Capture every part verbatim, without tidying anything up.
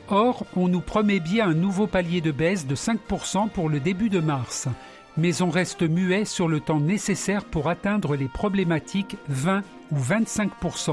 Or, on nous promet bien un nouveau palier de baisse de cinq pour cent pour le début de mars. Mais on reste muet sur le temps nécessaire pour atteindre les problématiques vingt ou vingt-cinq pour cent.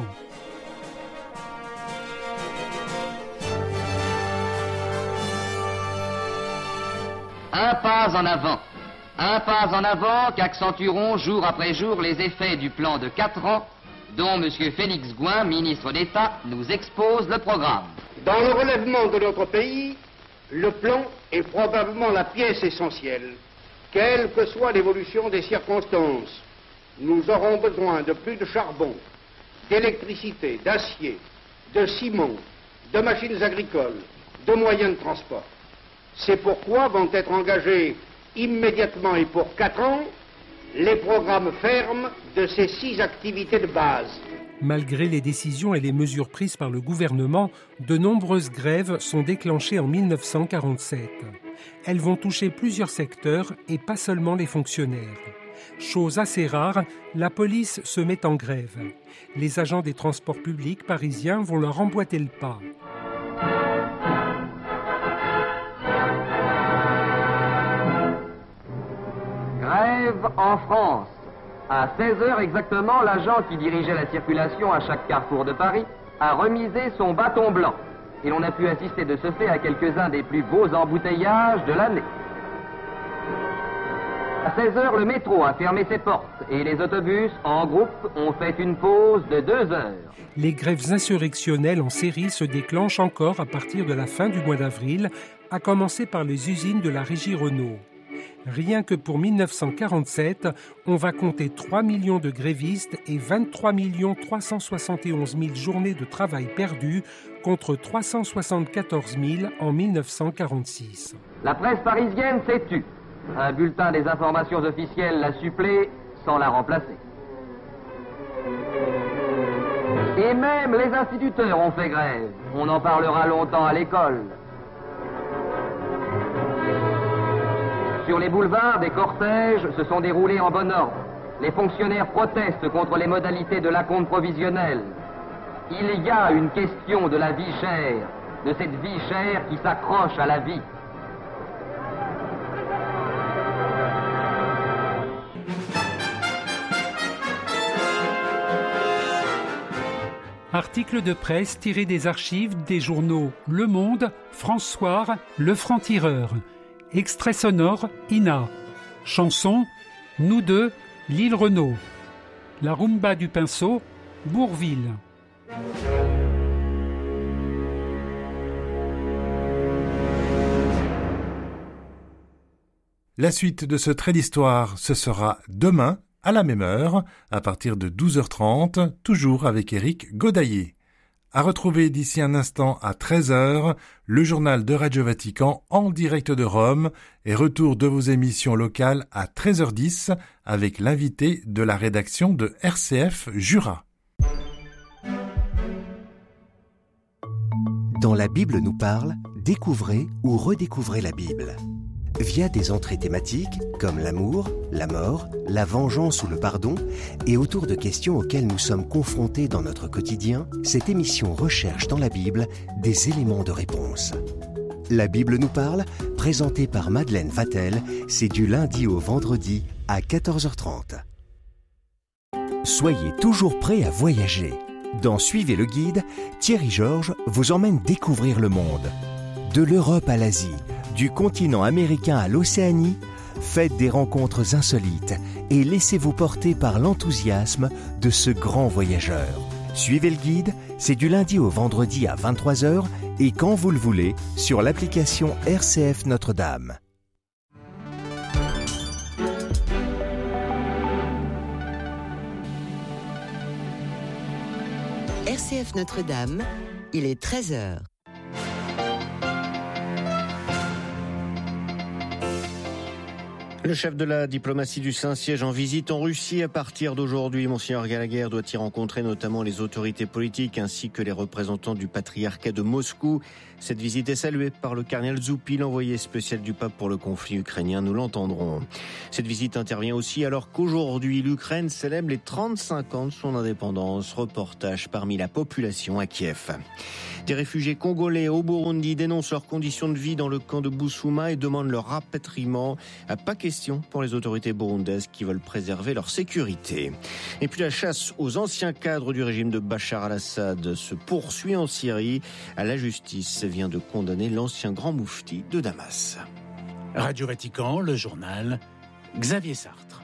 Un pas en avant. Un pas en avant qu'accentueront jour après jour les effets du plan de quatre ans dont M. Félix Gouin, ministre d'État, nous expose le programme. Dans le relèvement de notre pays, le plan est probablement la pièce essentielle. Quelle que soit l'évolution des circonstances, nous aurons besoin de plus de charbon, d'électricité, d'acier, de ciment, de machines agricoles, de moyens de transport. C'est pourquoi vont être engagés immédiatement et pour quatre ans les programmes fermes de ces six activités de base. Malgré les décisions et les mesures prises par le gouvernement, de nombreuses grèves sont déclenchées en mille neuf cent quarante-sept. Elles vont toucher plusieurs secteurs et pas seulement les fonctionnaires. Chose assez rare, la police se met en grève. Les agents des transports publics parisiens vont leur emboîter le pas. Grève en France. À seize heures exactement, l'agent qui dirigeait la circulation à chaque carrefour de Paris a remisé son bâton blanc. Et l'on a pu assister de ce fait à quelques-uns des plus beaux embouteillages de l'année. À seize heures, le métro a fermé ses portes et les autobus, en groupe, ont fait une pause de deux heures. Les grèves insurrectionnelles en série se déclenchent encore à partir de la fin du mois d'avril, à commencer par les usines de la régie Renault. Rien que pour mille neuf cent quarante-sept, on va compter trois millions de grévistes et vingt-trois millions trois cent soixante et onze mille journées de travail perdues contre trois cent soixante-quatorze mille en mille neuf cent quarante-six. La presse parisienne s'est tue. Un bulletin des informations officielles l'a supplée sans la remplacer. Et même les instituteurs ont fait grève. On en parlera longtemps à l'école. Sur les boulevards, des cortèges se sont déroulés en bon ordre. Les fonctionnaires protestent contre les modalités de l'acompte provisionnel. Il y a une question de la vie chère, de cette vie chère qui s'accroche à la vie. Articles de presse tirés des archives des journaux Le Monde, François, Le Franc-Tireur. Extrait sonore, Ina. Chanson, Nous deux, L'île Renault. La rumba du pinceau, Bourville. La suite de ce trait d'histoire, ce sera demain, à la même heure, à partir de douze heures trente, toujours avec Éric Godaillé. À retrouver d'ici un instant à treize heures, le journal de Radio Vatican en direct de Rome et retour de vos émissions locales à treize heures dix avec l'invité de la rédaction de R C F Jura. Dans La Bible nous parle, découvrez ou redécouvrez la Bible. Via des entrées thématiques comme l'amour, la mort, la vengeance ou le pardon, et autour de questions auxquelles nous sommes confrontés dans notre quotidien, cette émission recherche dans la Bible des éléments de réponse. La Bible nous parle, présentée par Madeleine Vatel, c'est du lundi au vendredi à quatorze heures trente. Soyez toujours prêts à voyager. Dans Suivez le guide, Thierry Georges vous emmène découvrir le monde. De l'Europe à l'Asie, du continent américain à l'Océanie, faites des rencontres insolites et laissez-vous porter par l'enthousiasme de ce grand voyageur. Suivez le guide, c'est du lundi au vendredi à vingt-trois heures et quand vous le voulez sur l'application R C F Notre-Dame. R C F Notre-Dame, il est treize heures. Le chef de la diplomatie du Saint-Siège en visite en Russie à partir d'aujourd'hui. Monseigneur Gallagher doit y rencontrer notamment les autorités politiques ainsi que les représentants du patriarcat de Moscou. Cette visite est saluée par le cardinal Zuppi, l'envoyé spécial du pape pour le conflit ukrainien. Nous l'entendrons. Cette visite intervient aussi alors qu'aujourd'hui l'Ukraine célèbre les trente-cinq ans de son indépendance. Reportage parmi la population à Kiev. Des réfugiés congolais au Burundi dénoncent leurs conditions de vie dans le camp de Bousouma et demandent leur rapatriement. Pas question pour les autorités burundaises qui veulent préserver leur sécurité. Et puis la chasse aux anciens cadres du régime de Bachar al-Assad se poursuit en Syrie. La justice vient de condamner l'ancien grand moufti de Damas. Radio Vatican, le journal, Xavier Sartre.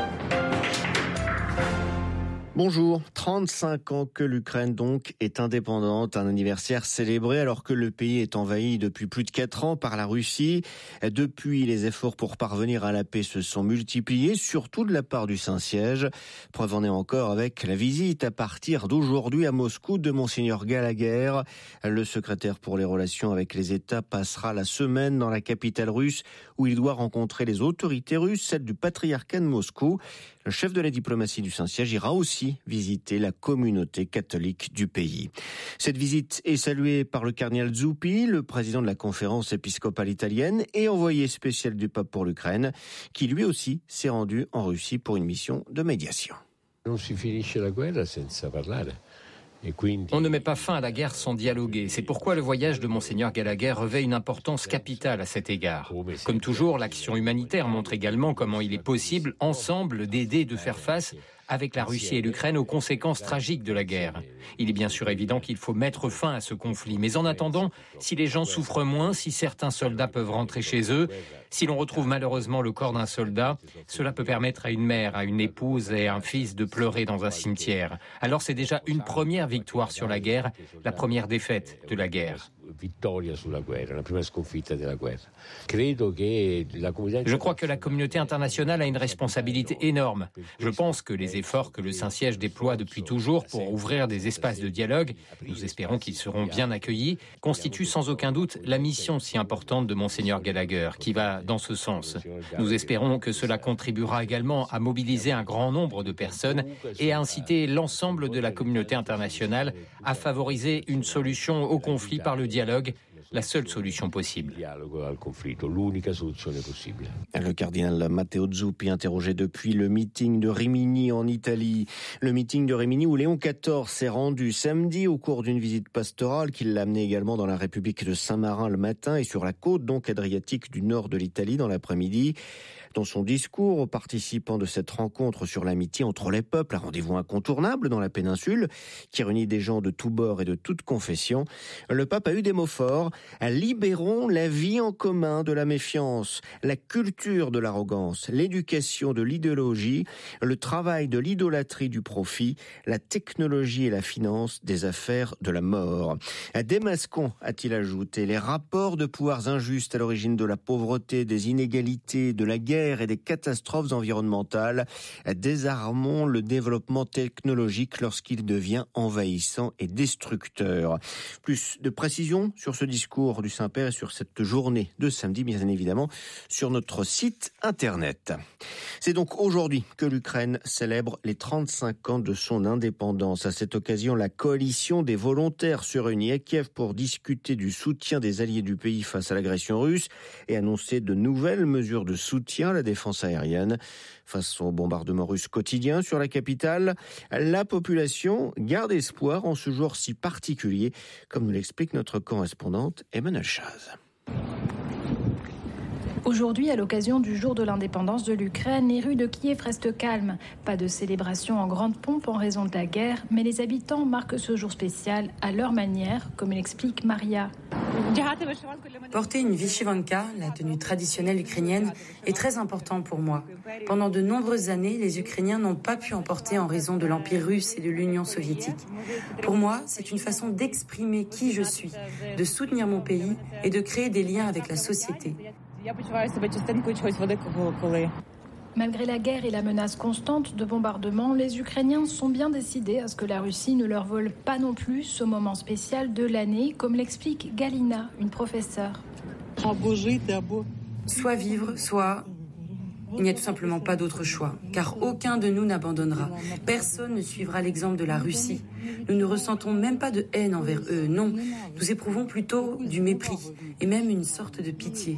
Bonjour, trente-cinq ans que l'Ukraine donc est indépendante, un anniversaire célébré alors que le pays est envahi depuis plus de quatre ans par la Russie. Depuis, les efforts pour parvenir à la paix se sont multipliés, surtout de la part du Saint-Siège. Preuve en est encore avec la visite à partir d'aujourd'hui à Moscou de Monseigneur Gallagher. Le secrétaire pour les relations avec les États passera la semaine dans la capitale russe où il doit rencontrer les autorités russes, celles du patriarcat de Moscou. Le chef de la diplomatie du Saint-Siège ira aussi visiter la communauté catholique du pays. Cette visite est saluée par le cardinal Zuppi, le président de la conférence épiscopale italienne et envoyé spécial du pape pour l'Ukraine, qui lui aussi s'est rendu en Russie pour une mission de médiation. Non si finisce la guerra senza parlare. On ne met pas fin à la guerre sans dialoguer. C'est pourquoi le voyage de Monseigneur Gallagher revêt une importance capitale à cet égard. Comme toujours, l'action humanitaire montre également comment il est possible, ensemble, d'aider et de faire face avec la Russie et l'Ukraine aux conséquences tragiques de la guerre. Il est bien sûr évident qu'il faut mettre fin à ce conflit. Mais en attendant, si les gens souffrent moins, si certains soldats peuvent rentrer chez eux, si l'on retrouve malheureusement le corps d'un soldat, cela peut permettre à une mère, à une épouse et à un fils de pleurer dans un cimetière. Alors c'est déjà une première victoire sur la guerre, la première défaite de la guerre. Je crois que la communauté internationale a une responsabilité énorme. Je pense que les efforts que le Saint-Siège déploie depuis toujours pour ouvrir des espaces de dialogue, nous espérons qu'ils seront bien accueillis, constituent sans aucun doute la mission si importante de Monseigneur Gallagher, qui va dans ce sens. Nous espérons que cela contribuera également à mobiliser un grand nombre de personnes et à inciter l'ensemble de la communauté internationale à favoriser une solution au conflit par le dialogue, la seule solution possible. Le cardinal Matteo Zuppi interrogé depuis le meeting de Rimini en Italie. Le meeting de Rimini où Léon quatorze s'est rendu samedi au cours d'une visite pastorale qui l'a amené également dans la République de Saint-Marin le matin et sur la côte donc adriatique du nord de l'Italie dans l'après-midi. Dans son discours aux participants de cette rencontre sur l'amitié entre les peuples, un rendez-vous incontournable dans la péninsule qui réunit des gens de tous bords et de toutes confessions, le pape a eu des mots forts. Libérons la vie en commun de la méfiance, la culture de l'arrogance, l'éducation de l'idéologie, le travail de l'idolâtrie du profit, la technologie et la finance des affaires de la mort. Démasquons, a-t-il ajouté, les rapports de pouvoirs injustes à l'origine de la pauvreté, des inégalités, de la guerre et des catastrophes environnementales. Désarmons le développement technologique lorsqu'il devient envahissant et destructeur. Plus de précisions sur ce discours du Saint-Père et sur cette journée de samedi, bien évidemment, sur notre site internet. C'est donc aujourd'hui que l'Ukraine célèbre les trente-cinq ans de son indépendance. À cette occasion, la coalition des volontaires se réunit à Kiev pour discuter du soutien des alliés du pays face à l'agression russe et annoncer de nouvelles mesures de soutien à la défense aérienne. Face au bombardement russe quotidien sur la capitale, la population garde espoir en ce jour si particulier, comme nous l'explique notre correspondante Emmanuelle Chaz. Aujourd'hui, à l'occasion du jour de l'indépendance de l'Ukraine, les rues de Kiev restent calmes. Pas de célébration en grande pompe en raison de la guerre, mais les habitants marquent ce jour spécial à leur manière, comme l'explique Maria. Porter une vyshyvanka, la tenue traditionnelle ukrainienne, est très important pour moi. Pendant de nombreuses années, les Ukrainiens n'ont pas pu en porter en raison de l'Empire russe et de l'Union soviétique. Pour moi, c'est une façon d'exprimer qui je suis, de soutenir mon pays et de créer des liens avec la société. Malgré la guerre et la menace constante de bombardement, les Ukrainiens sont bien décidés à ce que la Russie ne leur vole pas non plus ce moment spécial de l'année, comme l'explique Galina, une professeure. Soit vivre, soit Il n'y a tout simplement pas d'autre choix, car aucun de nous n'abandonnera. Personne ne suivra l'exemple de la Russie. Nous ne ressentons même pas de haine envers eux, non. Nous éprouvons plutôt du mépris et même une sorte de pitié.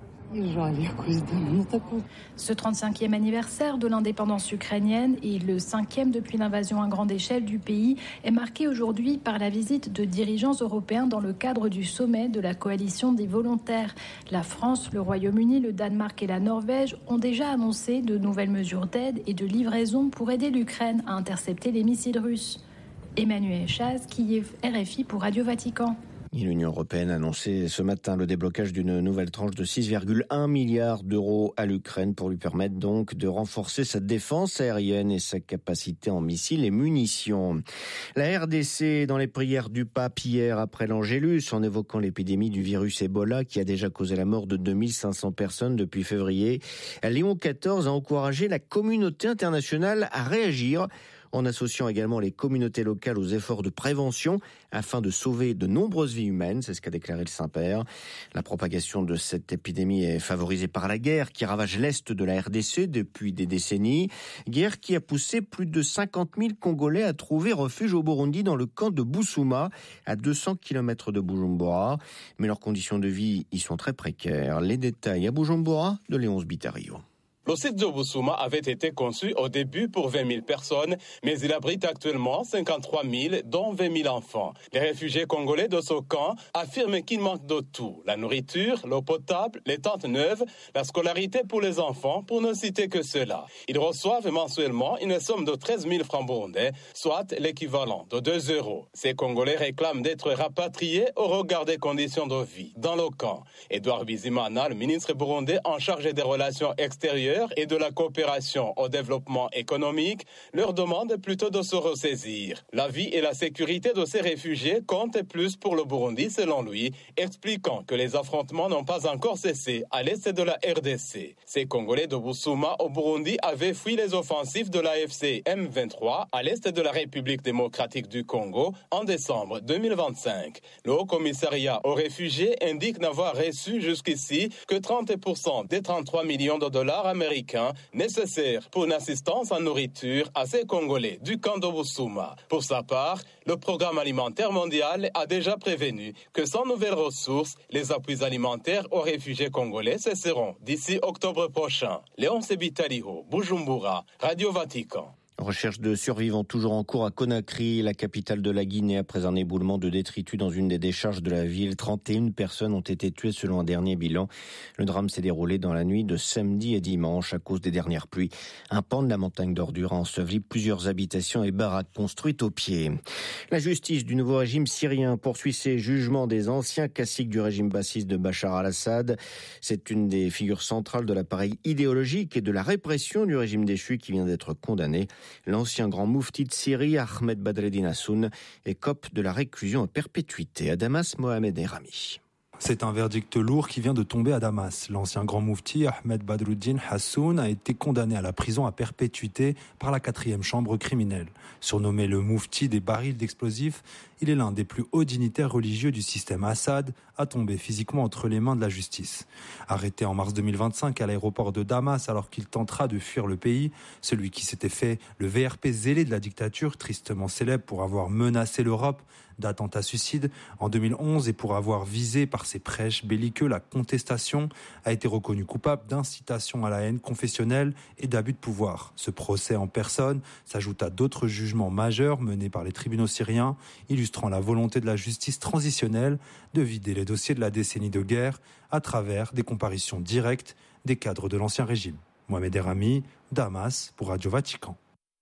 Ce trente-cinquième anniversaire de l'indépendance ukrainienne et le cinquième depuis l'invasion à grande échelle du pays est marqué aujourd'hui par la visite de dirigeants européens dans le cadre du sommet de la coalition des volontaires. La France, le Royaume-Uni, le Danemark et la Norvège ont déjà annoncé de nouvelles mesures d'aide et de livraison pour aider l'Ukraine à intercepter les missiles russes. Emmanuel Chaz, Kiev, R F I pour Radio Vatican. L'Union européenne a annoncé ce matin le déblocage d'une nouvelle tranche de six virgule un milliards d'euros à l'Ukraine pour lui permettre donc de renforcer sa défense aérienne et sa capacité en missiles et munitions. La R D C dans les prières du pape hier après l'Angélus en évoquant l'épidémie du virus Ebola qui a déjà causé la mort de deux mille cinq cents personnes depuis février. Léon quatorze a encouragé la communauté internationale à réagir en associant également les communautés locales aux efforts de prévention afin de sauver de nombreuses vies humaines, c'est ce qu'a déclaré le Saint-Père. La propagation de cette épidémie est favorisée par la guerre qui ravage l'est de la R D C depuis des décennies, guerre qui a poussé plus de cinquante mille Congolais à trouver refuge au Burundi dans le camp de Busuma, à deux cents kilomètres de Bujumbura, mais leurs conditions de vie y sont très précaires. Les détails à Bujumbura de Léonce Bitario. Le site de Busuma avait été conçu au début pour vingt mille personnes, mais il abrite actuellement cinquante-trois mille, dont vingt mille enfants. Les réfugiés congolais de ce camp affirment qu'il manque de tout. La nourriture, l'eau potable, les tentes neuves, la scolarité pour les enfants, pour ne citer que cela. Ils reçoivent mensuellement une somme de treize mille francs burundais, soit l'équivalent de deux euros. Ces Congolais réclament d'être rapatriés au regard des conditions de vie dans le camp. Edouard Bizimana, le ministre burundais en charge des relations extérieures et de la coopération au développement économique, leur demande plutôt de se ressaisir. La vie et la sécurité de ces réfugiés comptent plus pour le Burundi, selon lui, expliquant que les affrontements n'ont pas encore cessé à l'est de la R D C. Ces Congolais de Busuma au Burundi avaient fui les offensives de l'A F C M vingt-trois à l'est de la République démocratique du Congo en décembre deux mille vingt-cinq. Le Haut-Commissariat aux réfugiés indique n'avoir reçu jusqu'ici que trente pour cent des trente-trois millions de dollars américains américains nécessaires pour une assistance en nourriture à ces Congolais du camp de Busuma. Pour sa part, le Programme alimentaire mondial a déjà prévenu que sans nouvelles ressources, les appuis alimentaires aux réfugiés congolais cesseront d'ici octobre prochain. Léon Sebitaliho, Bujumbura, Radio Vatican. Recherche de survivants toujours en cours à Conakry, la capitale de la Guinée, après un éboulement de détritus dans une des décharges de la ville. trente et une personnes ont été tuées selon un dernier bilan. Le drame s'est déroulé dans la nuit de samedi et dimanche à cause des dernières pluies. Un pan de la montagne d'ordures a enseveli plusieurs habitations et baraques construites au pied. La justice du nouveau régime syrien poursuit ses jugements des anciens caciques du régime bassiste de Bachar al-Assad. C'est une des figures centrales de l'appareil idéologique et de la répression du régime déchu qui vient d'être condamné. L'ancien grand moufti de Syrie, Ahmed Badreddine Hassoun, écope de la réclusion à perpétuité. À Damas, Mohamed Erami. C'est un verdict lourd qui vient de tomber à Damas. L'ancien grand moufti, Ahmed Badreddine Hassoun, a été condamné à la prison à perpétuité par la quatrième chambre criminelle. Surnommé le moufti des barils d'explosifs, il est l'un des plus hauts dignitaires religieux du système Assad, à tomber physiquement entre les mains de la justice. Arrêté en mars deux mille vingt-cinq à l'aéroport de Damas alors qu'il tentera de fuir le pays, celui qui s'était fait le V R P zélé de la dictature, tristement célèbre pour avoir menacé l'Europe d'attentats suicides en deux mille onze et pour avoir visé par ses prêches belliqueux la contestation, a été reconnu coupable d'incitation à la haine confessionnelle et d'abus de pouvoir. Ce procès en personne s'ajoute à d'autres jugements majeurs menés par les tribunaux syriens, illustrant la volonté de la justice transitionnelle de vider les dossiers de la décennie de guerre à travers des comparutions directes des cadres de l'ancien régime. Mohamed Erami, Damas, pour Radio Vatican.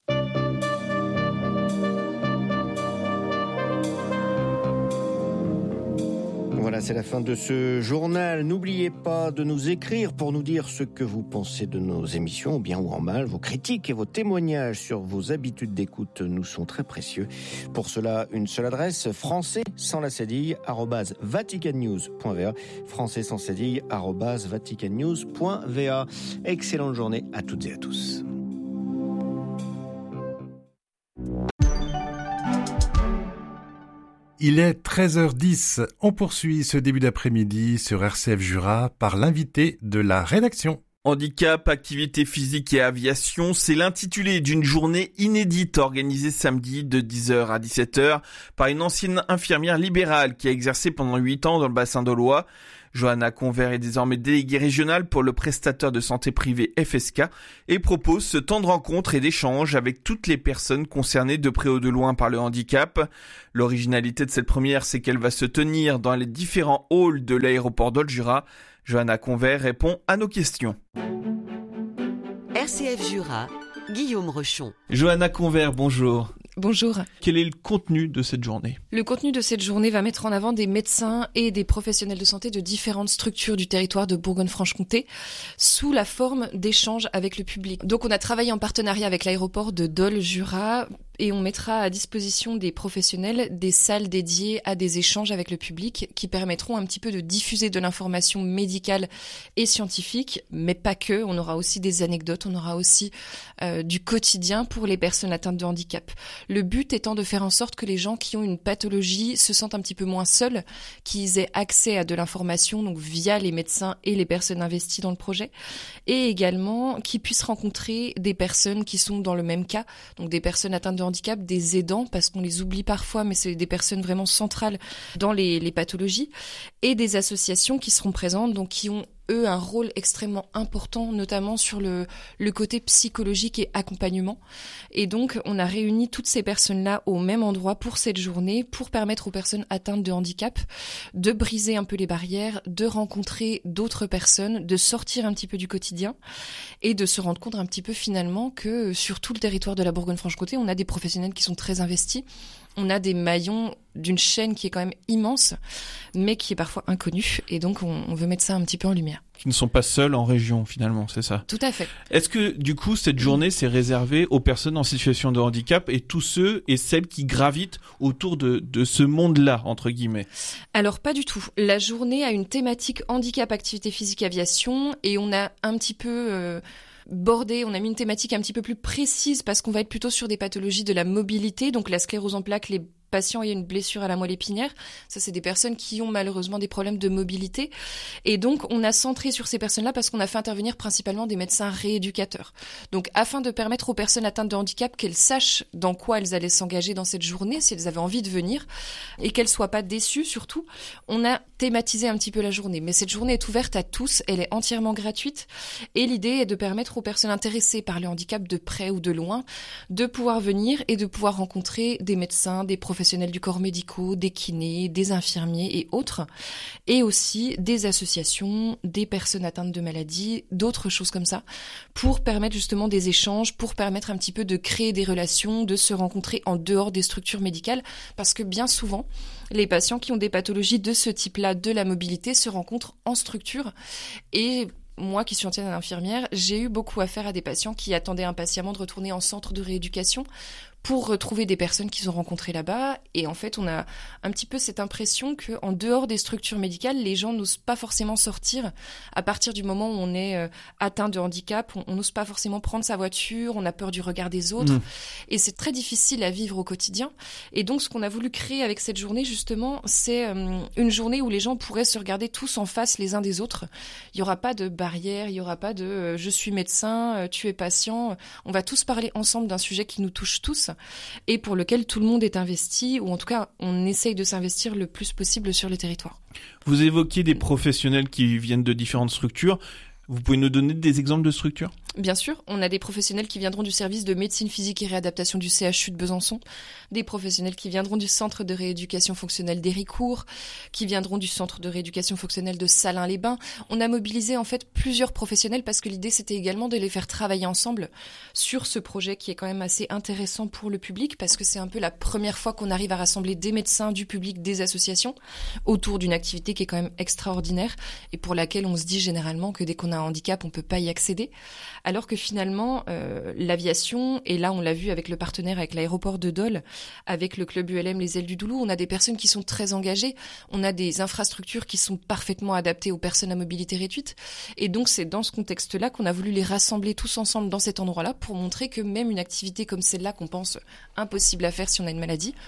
Voilà, c'est la fin de ce journal. N'oubliez pas de nous écrire pour nous dire ce que vous pensez de nos émissions, bien ou en mal. Vos critiques et vos témoignages sur vos habitudes d'écoute nous sont très précieux. Pour cela, une seule adresse, français sans la cédille, arobase vaticannews point v a. Français sans cédille, arobase vaticannews point v a. Excellente journée à toutes et à tous. Il est treize heures dix. On poursuit ce début d'après-midi sur R C F Jura par l'invité de la rédaction. Handicap, activité physique et aviation, c'est l'intitulé d'une journée inédite organisée samedi de dix heures à dix-sept heures par une ancienne infirmière libérale qui a exercé pendant huit ans dans le bassin dolois. Johanna Convert est désormais déléguée régionale pour le prestataire de santé privé F S K et propose ce temps de rencontre et d'échange avec toutes les personnes concernées de près ou de loin par le handicap. L'originalité de cette première, c'est qu'elle va se tenir dans les différents halls de l'aéroport d'Old-Jura. Johanna Convert répond à nos questions. R C F Jura, Guillaume Rochon. Johanna Convert, bonjour. Bonjour. Quel est le contenu de cette journée ? Le contenu de cette journée va mettre en avant des médecins et des professionnels de santé de différentes structures du territoire de Bourgogne-Franche-Comté sous la forme d'échanges avec le public. Donc on a travaillé en partenariat avec l'aéroport de Dole-Jura et on mettra à disposition des professionnels des salles dédiées à des échanges avec le public qui permettront un petit peu de diffuser de l'information médicale et scientifique, mais pas que. On aura aussi des anecdotes, on aura aussi euh, du quotidien pour les personnes atteintes de handicap. Le but étant de faire en sorte que les gens qui ont une pathologie se sentent un petit peu moins seuls, qu'ils aient accès à de l'information donc via les médecins et les personnes investies dans le projet, et également qu'ils puissent rencontrer des personnes qui sont dans le même cas, donc des personnes atteintes de handicap, des aidants, parce qu'on les oublie parfois, mais c'est des personnes vraiment centrales dans les, les pathologies, et des associations qui seront présentes, donc qui ont eux un rôle extrêmement important, notamment sur le, le côté psychologique et accompagnement. Et donc, on a réuni toutes ces personnes-là au même endroit pour cette journée, pour permettre aux personnes atteintes de handicap de briser un peu les barrières, de rencontrer d'autres personnes, de sortir un petit peu du quotidien et de se rendre compte un petit peu finalement que sur tout le territoire de la Bourgogne-Franche-Comté, on a des professionnels qui sont très investis. On a des maillons d'une chaîne qui est quand même immense, mais qui est parfois inconnue. Et donc, on, on veut mettre ça un petit peu en lumière. Qui ne sont pas seuls en région, finalement, c'est ça ? Tout à fait. Est-ce que, du coup, cette journée, c'est réservé aux personnes en situation de handicap et tous ceux et celles qui gravitent autour de, de ce monde-là, entre guillemets ? Alors, pas du tout. La journée a une thématique handicap, activité physique, aviation, et on a un petit peu... Euh, bordé, on a mis une thématique un petit peu plus précise parce qu'on va être plutôt sur des pathologies de la mobilité, donc la sclérose en plaques, les patients ayant une blessure à la moelle épinière. Ça, c'est des personnes qui ont malheureusement des problèmes de mobilité. Et donc, on a centré sur ces personnes-là parce qu'on a fait intervenir principalement des médecins rééducateurs. Donc, afin de permettre aux personnes atteintes de handicap qu'elles sachent dans quoi elles allaient s'engager dans cette journée, si elles avaient envie de venir, et qu'elles soient pas déçues surtout, on a thématisé un petit peu la journée. Mais cette journée est ouverte à tous, elle est entièrement gratuite. Et l'idée est de permettre aux personnes intéressées par le handicap de près ou de loin de pouvoir venir et de pouvoir rencontrer des médecins, des professionnels du corps médicaux, des kinés, des infirmiers et autres, et aussi des associations, des personnes atteintes de maladies, d'autres choses comme ça, pour permettre justement des échanges, pour permettre un petit peu de créer des relations, de se rencontrer en dehors des structures médicales, parce que bien souvent, les patients qui ont des pathologies de ce type-là, de la mobilité, se rencontrent en structure, et moi qui suis ancienne infirmière, j'ai eu beaucoup affaire à des patients qui attendaient impatiemment de retourner en centre de rééducation pour retrouver des personnes qu'ils ont rencontrées là-bas. Et en fait, on a un petit peu cette impression qu'en dehors des structures médicales, les gens n'osent pas forcément sortir. À partir du moment où on est euh, atteint de handicap, on n'ose pas forcément prendre sa voiture, on a peur du regard des autres. Mmh. Et c'est très difficile à vivre au quotidien. Et donc, ce qu'on a voulu créer avec cette journée, justement, c'est euh, une journée où les gens pourraient se regarder tous en face les uns des autres. Il n'y aura pas de barrière, il n'y aura pas de euh, « je suis médecin, euh, tu es patient ». On va tous parler ensemble d'un sujet qui nous touche tous et pour lequel tout le monde est investi, ou en tout cas, on essaye de s'investir le plus possible sur les territoires. Vous évoquiez des professionnels qui viennent de différentes structures. Vous pouvez nous donner des exemples de structures ? Bien sûr, on a des professionnels qui viendront du service de médecine physique et réadaptation du C H U de Besançon, des professionnels qui viendront du centre de rééducation fonctionnelle d'Héricourt, qui viendront du centre de rééducation fonctionnelle de Salins-les-Bains. On a mobilisé en fait plusieurs professionnels parce que l'idée c'était également de les faire travailler ensemble sur ce projet qui est quand même assez intéressant pour le public parce que c'est un peu la première fois qu'on arrive à rassembler des médecins, du public, des associations autour d'une activité qui est quand même extraordinaire et pour laquelle on se dit généralement que dès qu'on a un handicap, on peut pas y accéder. Alors que finalement, euh, l'aviation, et là on l'a vu avec le partenaire avec l'aéroport de Dole, avec le club U L M Les Ailes du Doulou, on a des personnes qui sont très engagées, on a des infrastructures qui sont parfaitement adaptées aux personnes à mobilité réduite, et donc c'est dans ce contexte-là qu'on a voulu les rassembler tous ensemble dans cet endroit-là pour montrer que même une activité comme celle-là qu'on pense impossible à faire si on a une maladie,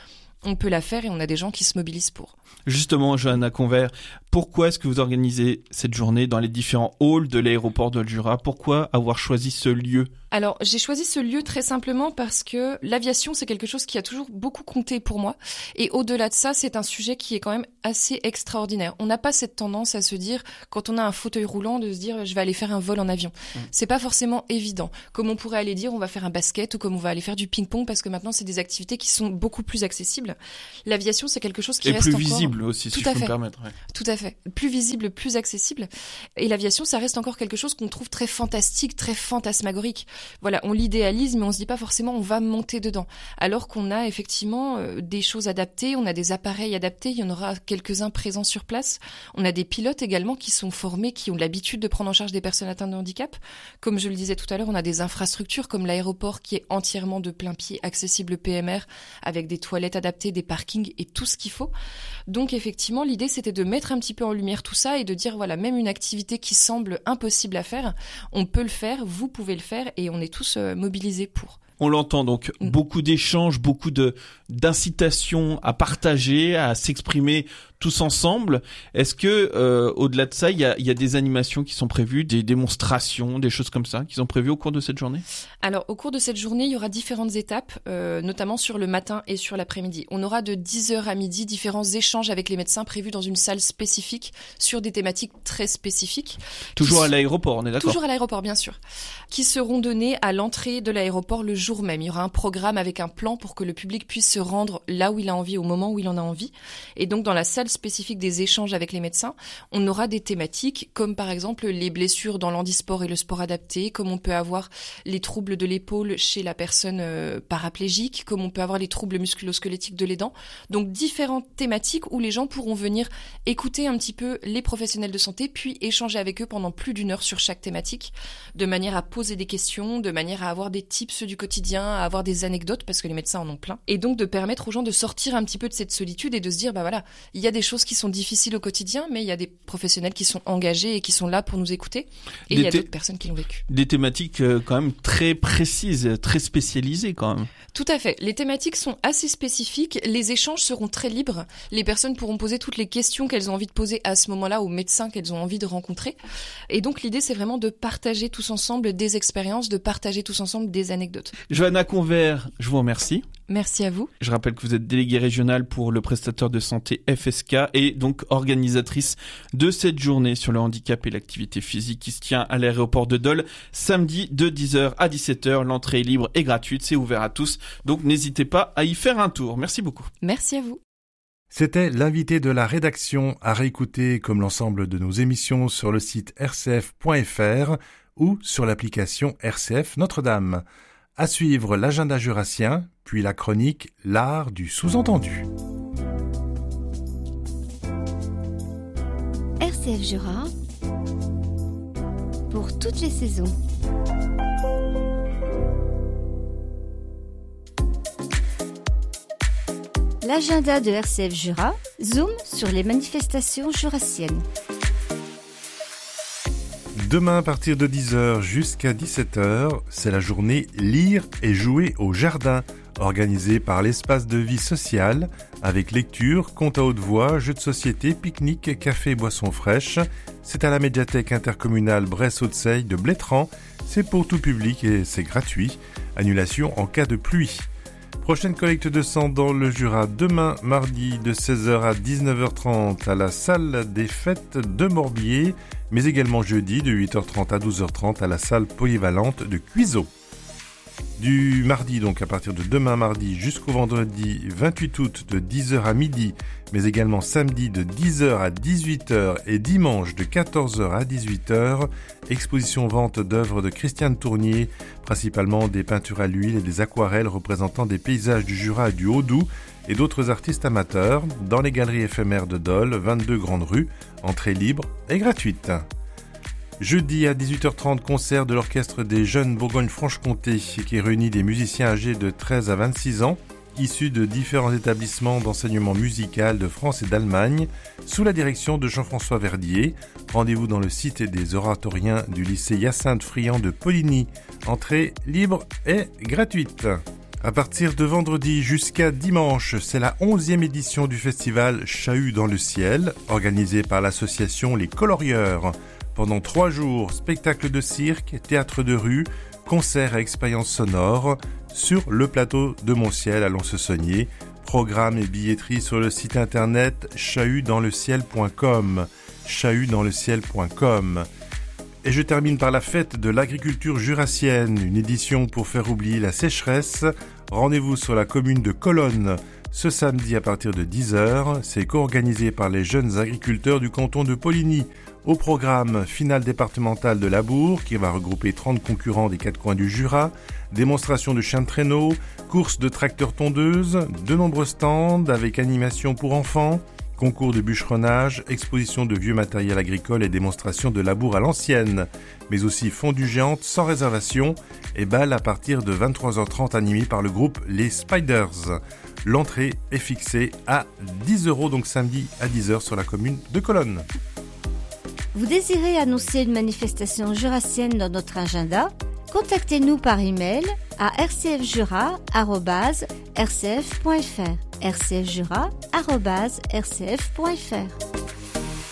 on peut la faire et on a des gens qui se mobilisent pour. Justement, Johanna Convert, pourquoi est-ce que vous organisez cette journée dans les différents halls de l'aéroport de Jura ? Pourquoi avoir choisi ce lieu ? Alors, j'ai choisi ce lieu très simplement parce que l'aviation, c'est quelque chose qui a toujours beaucoup compté pour moi. Et au-delà de ça, c'est un sujet qui est quand même assez extraordinaire. On n'a pas cette tendance à se dire, quand on a un fauteuil roulant, de se dire, je vais aller faire un vol en avion. Mmh. C'est pas forcément évident. Comme on pourrait aller dire, on va faire un basket ou comme on va aller faire du ping-pong parce que maintenant, c'est des activités qui sont beaucoup plus accessibles. L'aviation, c'est quelque chose qui et reste encore... Et plus visible aussi, Tout si je peux fait. me permettre. Ouais. Tout à fait. Plus visible, plus accessible. Et l'aviation, ça reste encore quelque chose qu'on trouve très fantastique, très fantasmagorique. Voilà, on l'idéalise, mais on se dit pas forcément on va monter dedans. Alors qu'on a effectivement euh, des choses adaptées, on a des appareils adaptés, il y en aura quelques-uns présents sur place. On a des pilotes également qui sont formés, qui ont l'habitude de prendre en charge des personnes atteintes de handicap. Comme je le disais tout à l'heure, on a des infrastructures comme l'aéroport qui est entièrement de plein pied, accessible P M R, avec des toilettes adaptées, des parkings et tout ce qu'il faut. Donc effectivement, l'idée c'était de mettre un petit peu en lumière tout ça et de dire voilà, même une activité qui semble impossible à faire, on peut le faire, vous pouvez le faire et on est tous euh, mobilisés pour. On l'entend donc, mmh. beaucoup d'échanges, beaucoup de d'incitations à partager, à s'exprimer tous ensemble. Est-ce que euh, au-delà de ça, il y a, y a des animations qui sont prévues, des démonstrations, des choses comme ça qui sont prévues au cours de cette journée ? Alors, au cours de cette journée, il y aura différentes étapes, euh, notamment sur le matin et sur l'après-midi. On aura de dix heures à midi différents échanges avec les médecins prévus dans une salle spécifique sur des thématiques très spécifiques. Toujours qui... à l'aéroport, on est d'accord ? Toujours à l'aéroport, bien sûr. Qui seront données à l'entrée de l'aéroport le jour même. Il y aura un programme avec un plan pour que le public puisse se rendre là où il a envie, au moment où il en a envie. Et donc, dans la salle spécifique des échanges avec les médecins, on aura des thématiques comme par exemple les blessures dans l'handisport et le sport adapté, comme on peut avoir les troubles de l'épaule chez la personne euh, paraplégique, comme on peut avoir les troubles musculo-squelettiques de l'aidant. Donc, différentes thématiques où les gens pourront venir écouter un petit peu les professionnels de santé, puis échanger avec eux pendant plus d'une heure sur chaque thématique, de manière à poser des questions, de manière à avoir des tips du quotidien, à avoir des anecdotes, parce que les médecins en ont plein. Et donc, de permettre aux gens de sortir un petit peu de cette solitude et de se dire, bah voilà, il y a des choses qui sont difficiles au quotidien, mais il y a des professionnels qui sont engagés et qui sont là pour nous écouter. Et des il y a d'autres personnes qui l'ont vécu. Des thématiques euh, quand même très précises, très spécialisées quand même. Tout à fait. Les thématiques sont assez spécifiques. Les échanges seront très libres. Les personnes pourront poser toutes les questions qu'elles ont envie de poser à ce moment-là aux médecins qu'elles ont envie de rencontrer. Et donc, l'idée, c'est vraiment de partager tous ensemble des expériences, de partager tous ensemble des anecdotes. Johanna Convert, je vous remercie. Merci à vous. Je rappelle que vous êtes déléguée régionale pour le prestataire de santé F S K et donc organisatrice de cette journée sur le handicap et l'activité physique qui se tient à l'aéroport de Dole samedi de dix heures à dix-sept heures. L'entrée est libre et gratuite, c'est ouvert à tous. Donc n'hésitez pas à y faire un tour. Merci beaucoup. Merci à vous. C'était l'invité de la rédaction à réécouter comme l'ensemble de nos émissions sur le site r c f point f r ou sur l'application R C F Notre-Dame. À suivre l'agenda jurassien, puis la chronique L'art du sous-entendu. R C F Jura pour toutes les saisons. L'agenda de R C F Jura zoome sur les manifestations jurassiennes. Demain, à partir de dix heures jusqu'à dix-sept heures, c'est la journée Lire et jouer au jardin, organisée par l'espace de vie sociale, avec lecture, contes à haute voix, jeux de société, pique-nique, café et boissons fraîches. C'est à la médiathèque intercommunale Bresse-Haute-Seille de Blétran. C'est pour tout public et c'est gratuit. Annulation en cas de pluie. Prochaine collecte de sang dans le Jura demain, mardi, de seize heures à dix-neuf heures trente à la salle des fêtes de Morbier, mais également jeudi de huit heures trente à douze heures trente à la salle polyvalente de Cuiseaux. Du mardi, donc à partir de demain mardi jusqu'au vendredi vingt-huit août de dix heures à midi, mais également samedi de dix heures à dix-huit heures et dimanche de quatorze heures à dix-huit heures, exposition vente d'œuvres de Christiane Tournier, principalement des peintures à l'huile et des aquarelles représentant des paysages du Jura et du Haut-Doubs et d'autres artistes amateurs dans les galeries éphémères de Dole, vingt-deux Grande Rue, entrée libre et gratuite. Jeudi à dix-huit heures trente, concert de l'Orchestre des Jeunes Bourgogne-Franche-Comté qui réunit des musiciens âgés de treize à vingt-six ans, issus de différents établissements d'enseignement musical de France et d'Allemagne, sous la direction de Jean-François Verdier. Rendez-vous dans le site des oratoriens du lycée Hyacinthe Friand de Poligny. Entrée libre et gratuite. À partir de vendredi jusqu'à dimanche, c'est la onzième édition du festival Chahut dans le ciel, organisé par l'association Les Colorieurs. Pendant trois jours, spectacles de cirque, théâtre de rue, concerts à expériences sonores sur le plateau de Montciel à Lons-le-Saunier. Programme et billetterie sur le site internet chahut dans le ciel point com. chahut dans le ciel point com. Et je termine par la fête de l'agriculture jurassienne, une édition pour faire oublier la sécheresse. Rendez-vous sur la commune de Colonne ce samedi à partir de dix heures. C'est co-organisé par les jeunes agriculteurs du canton de Poligny. Au programme, finale départementale de Labour, qui va regrouper trente concurrents des quatre coins du Jura, démonstration de chiens de traîneau, course de tracteurs tondeuses, de nombreux stands avec animation pour enfants, concours de bûcheronnage, exposition de vieux matériel agricole et démonstration de labour à l'ancienne, mais aussi fondue géante sans réservation et bal à partir de vingt-trois heures trente animé par le groupe Les Spiders. L'entrée est fixée à dix euros, donc samedi à dix heures sur la commune de Colonne. Vous désirez annoncer une manifestation jurassienne dans notre agenda ? Contactez-nous par email à r c f jura arobase r c f point f r r c f jura arobase r c f point f r.